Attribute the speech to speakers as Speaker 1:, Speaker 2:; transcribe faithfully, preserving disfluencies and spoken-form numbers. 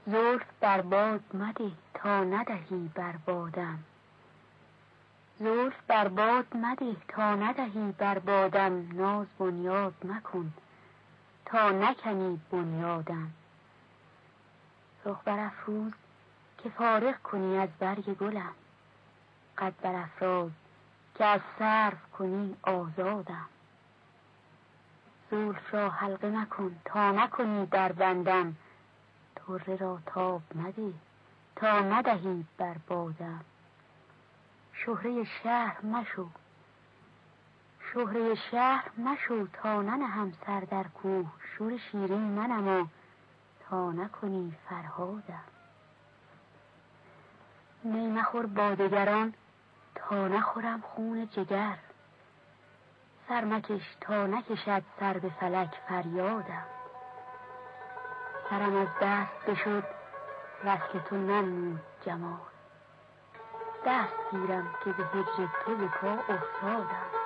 Speaker 1: زلف بر باد مده تا ندهی بر بادم، زلف بر باد مده تا ندهی بر بادم، ناز بنیاد مکن تا نکنی بنیادم. رخ برافروز که فارغ کنی از برگ گلم، قد برافراز که از سرو کنی آزادم. زلف را حلقه مکن تا نکنی در بندم، طره را تاب مده تا ندهی بر بادم. شهره شهر مشو شهره شهر مشو تا ننهم سر در کوه، شور شیرین منما تا نکنی فرهادم. می مخور با دگران تا نخورم خون جگر، سر مکش تا نکشد سر به فلک فریادم. سرم از دست بشد وصل تو ننمود جمال، دست گیرم که به هجر تو به پا افتادم.